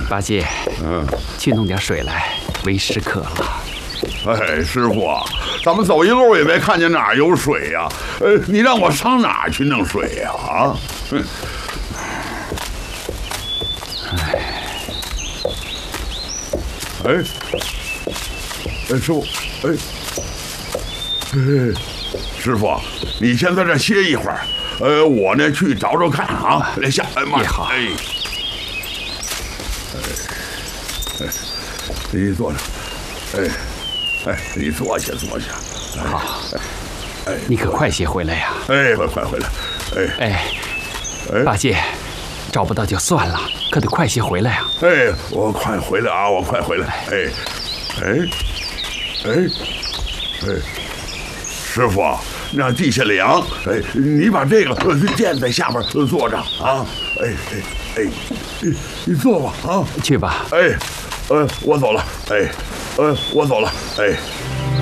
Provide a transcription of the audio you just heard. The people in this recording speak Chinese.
八戒，去弄点水来，为师渴了。 哎，师傅啊，咱们走一路也没看见哪儿有水呀。你让我上哪儿去弄水呀？啊？师傅，师傅，你先在这歇一会儿。我呢去找找看啊。来下，慢好。 你坐着。你坐下。 好。你可快些回来呀！ 快回来。 八戒，找不到就算了，可得快些回来呀！ 我快回来啊！我快回来！师傅，那地下凉，你把这个垫在下边坐着啊！你坐吧啊！ 去吧。 我走了。我走了。